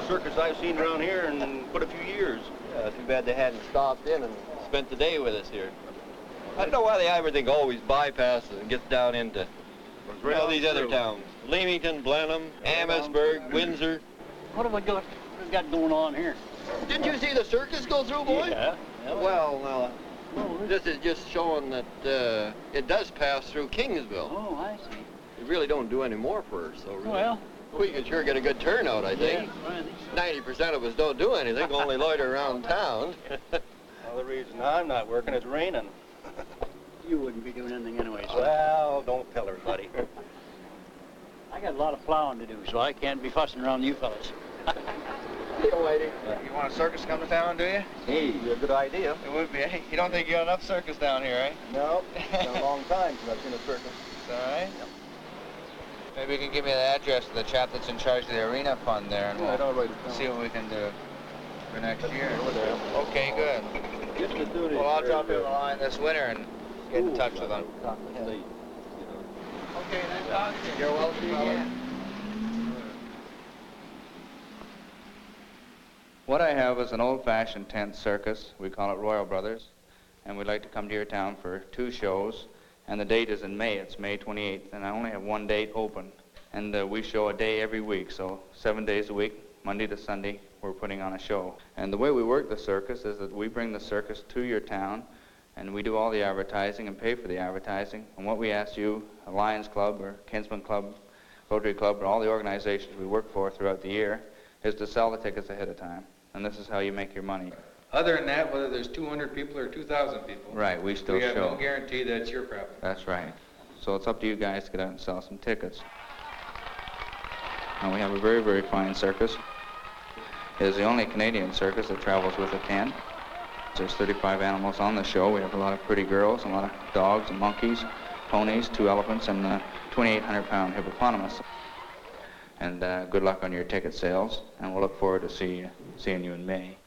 circus I've seen around here in quite a few years. Yeah, too bad they hadn't stopped in and spent the day with us here. I don't know why the everything always bypasses and gets down into all these other towns. Leamington, Blenheim, Amherstburg, Windsor. What have we got going on here? Didn't you see the circus go through, boy? Yeah. Well, this is just showing that it does pass through Kingsville. Oh, I see. We really don't do any more for her, so really. Well, we could sure get a good turnout, I think. Yeah, 90% of us don't do anything, only loiter around town. Well, the reason I'm not working is raining. you wouldn't be doing anything anyway. So. Well, don't tell her, buddy. I got a lot of plowing to do, so I can't be fussing around you fellas. Hey, Whitey. You want a circus come to town, do you? Hey, a good idea. It would be. Hey, you don't think you got enough circus down here, eh? No, it's been a long time since I've seen a circus. All right. Yep. Maybe you can give me the address of the chap that's in charge of the arena fund there, and I'll write it down. see what we can do for next year. Over there. Okay, good. Just as soon as Well, I'll drop you a line this winter and get in touch with them. Okay, nice talking to you. You're welcome. Again. What I have is an old-fashioned tent circus. We call it Royal Brothers, and we'd like to come to your town for 2 shows. And the date is in May. It's May 28th, and I only have 1 date open. And we show a day every week, so 7 days a week, Monday to Sunday, we're putting on a show. And the way we work the circus is that we bring the circus to your town, and we do all the advertising and pay for the advertising. And what we ask you, a Lions Club or Kinsman Club, Rotary Club, or all the organizations we work for throughout the year, is to sell the tickets ahead of time. And this is how you make your money. Other than that, whether there's 200 people or 2,000 people, right, we still have show. No guarantee that it's your profit. That's right. So it's up to you guys to get out and sell some tickets. And we have a very, very fine circus. It is the only Canadian circus that travels with a tent. There's 35 animals on the show. We have a lot of pretty girls, and a lot of dogs and monkeys, ponies, 2 elephants, and a 2,800-pound hippopotamus. And good luck on your ticket sales, and we'll look forward to seeing you in May.